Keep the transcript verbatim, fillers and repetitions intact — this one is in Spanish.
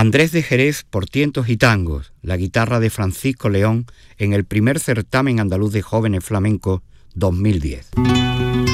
Andrés de Jerez por Tientos y Tangos, la guitarra de Francisco León en el primer certamen andaluz de jóvenes flamencos dos mil diez.